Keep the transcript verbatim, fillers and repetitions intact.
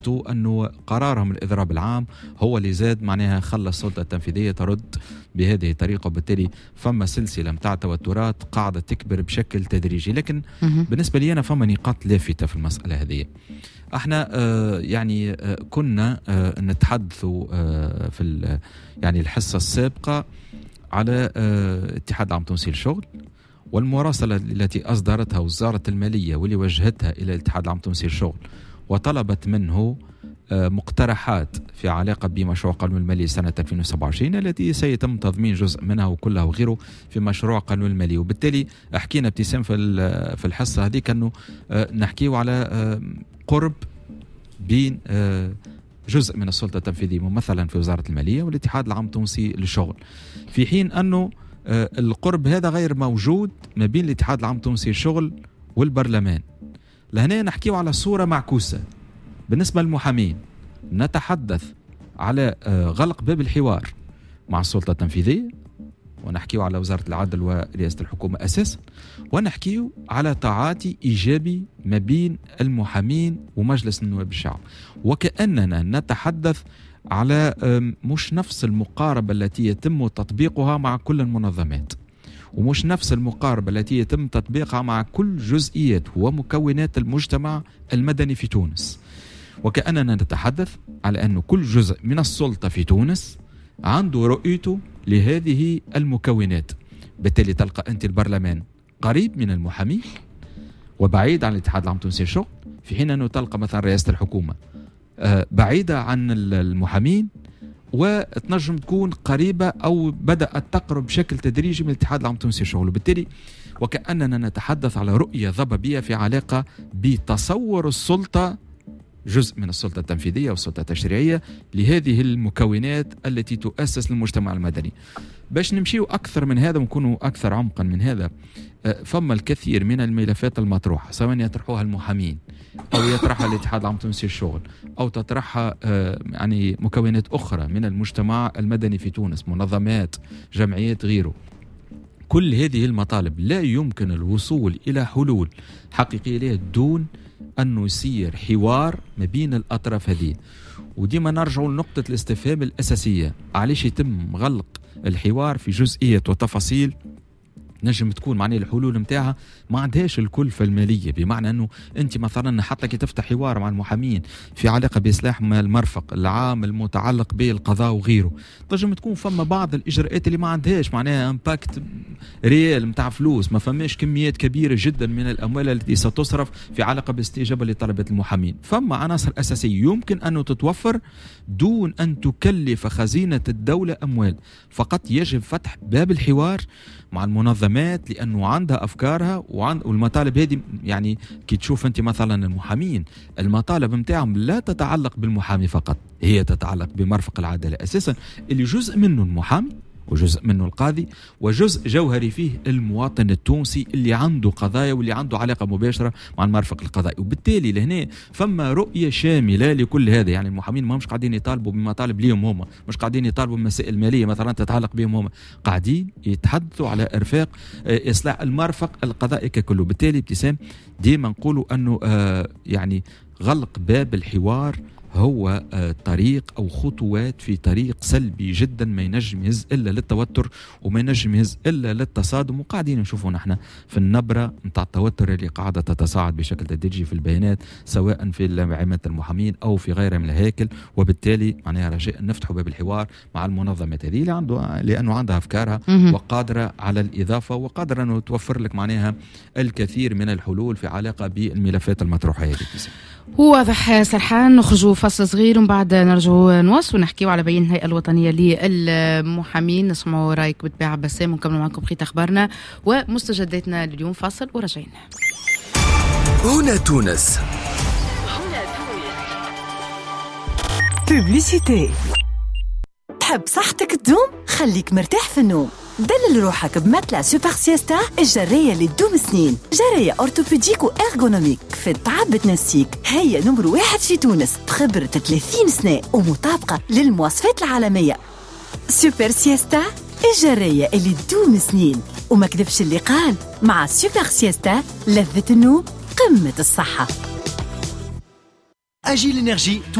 أنه قرارهم الإضراب العام هو اللي زاد معناها خلى السلطة التنفيذية ترد بهذه الطريقة، وبالتالي فما سلسلة متاع توترات قاعدة تكبر بشكل تدريجي. لكن بالنسبة لي أنا فما نقاط لافتة في المسألة هذه. احنا آه يعني آه كنا آه نتحدثوا آه في يعني الحصة السابقة على آه اتحاد العام التونسي للشغل، والمراسلة التي أصدرتها وزارة المالية واللي وجهتها إلى الاتحاد العام التونسي للشغل وطلبت منه مقترحات في علاقة بمشروع قانون المالي سنة ألفين وسبعة وعشرين التي سيتم تضمين جزء منها وكلها وغيره في مشروع قانون المالي. وبالتالي حكينا ابتسام في في الحصة هذه كأنه نحكيه على قرب بين جزء من السلطة التنفيذية ممثلا في وزارة المالية والاتحاد العام التونسي للشغل، في حين أنه القرب هذا غير موجود ما بين الاتحاد العام التونسي للشغل والبرلمان. لهنا نحكيه على صورة معكوسة. بالنسبة للمحامين نتحدث على غلق باب الحوار مع السلطة التنفيذية، ونحكيه على وزارة العدل ورئاسة الحكومة أساسا، ونحكيه على تعاطي إيجابي ما بين المحامين ومجلس النواب الشعب، وكأننا نتحدث على مش نفس المقاربة التي يتم تطبيقها مع كل المنظمات، ومش نفس المقاربة التي يتم تطبيقها مع كل جزئيات ومكونات المجتمع المدني في تونس. وكأننا نتحدث على أن كل جزء من السلطة في تونس عنده رؤيته لهذه المكونات. بالتالي تلقى أنت البرلمان قريب من المحامين وبعيد عن الاتحاد العام التونسي للشغل، في حين أنه تلقى مثلا رئاسة الحكومة بعيدة عن المحامين وتنجم تكون قريبة أو بدأت تقرب بشكل تدريجي من الاتحاد العام التونسي للشغل. وبالتالي وكأننا نتحدث على رؤية ضبابية في علاقة بتصور السلطة، جزء من السلطة التنفيذية والسلطة التشريعية، لهذه المكونات التي تؤسس للمجتمع المدني. باش نمشيو أكثر من هذا ونكونوا أكثر عمقا من هذا، فما الكثير من الملفات المطروحة سواء يطرحوها المحامين أو يطرحها الاتحاد العام التونسي للشغل أو تطرحها يعني مكونات أخرى من المجتمع المدني في تونس، منظمات، جمعيات، غيره. كل هذه المطالب لا يمكن الوصول إلى حلول حقيقية لها دون أن يصير حوار ما بين الأطراف هذه. وديما نرجع لنقطة الاستفهام الأساسية، علاش يتم غلق الحوار في جزئية وتفاصيل نجم تكون معناه الحلول متاعها ما عندهاش الكلفة المالية، بمعنى أنه أنت مثلا حتى كي تفتح حوار مع المحامين في علاقة بإصلاح المرفق العام المتعلق بالقضاء وغيره، تنجم تكون فما بعض الإجراءات اللي ما عندهاش معناها امباكت ريال متاع فلوس، ما فماش كميات كبيرة جدا من الأموال التي ستصرف في علاقة باستجابة لطلبات المحامين. فما عناصر أساسية يمكن أن تتوفر دون أن تكلف خزينة الدولة أموال، فقط يجب فتح باب الحوار مع المنظمات لأنه عندها أفكارها وعند والمطالب هذه. يعني كي تشوف أنت مثلا المحامين المطالب متاعهم لا تتعلق بالمحامي فقط، هي تتعلق بمرفق العدالة أساسا اللي جزء منه المحامي وجزء منه القاضي وجزء جوهري فيه المواطن التونسي اللي عنده قضايا واللي عنده علاقة مباشرة مع المرفق القضائي. وبالتالي لهنا فما رؤية شاملة لكل هذا. يعني المحامين ما مش قاعدين يطالبوا بمطالب ليهم هم، مش قاعدين يطالبوا بمسائل مالية مثلا تتعلق بهم هم، قاعدين يتحدثوا على إرفاق إصلاح المرفق القضائي ككله. بالتالي ابتسام ديما نقولوا أنه آه يعني غلق باب الحوار هو طريق أو خطوات في طريق سلبي جدا ما ينجم يهز إلا للتوتر وما ينجم يهز إلا للتصادم. وقاعدين نشوفوا نحن في النبرة متاع التوتر اللي قاعدة تتصاعد بشكل تدريجي في البيانات سواء في جمعية المحامين أو في غيرها من الهياكل. وبالتالي معناها رجاء نفتحوا باب الحوار مع المنظمات هذه اللي عنده لأنه عندها أفكارها وقادرة على الإضافة وقادرة أنه توفر لك معناها الكثير من الحلول في علاقة بالملفات المطروحة هذه. هو واضح سرحان. نخرجوا فصل صغير ومن بعد نرجعوا نواصلوا نحكيو على بيان الهيئة الوطنية للمحامين. نسمعوا رايك بالطبيعة بسام ونكملوا معكم بقية أخبارنا ومستجداتنا اليوم. فاصل ورجعين. هنا تونس. بوبليسيتي. تحب صحتك تدوم؟ خليك مرتاح في النوم. دلل روحك بمتلة سوبر سيستا الجرية اللي تدوم سنين. جرية أورتوبيديك وإرغونوميك في التعب بتنسيك. هي نمر واحد في تونس بخبرة ثلاثين سنة ومطابقة للمواصفات العالمية. سوبر سيستا الجرية اللي تدوم سنين. وما كذبش اللي قال، مع سوبر سيستا لذة النوم قمة الصحة. Agile Énergie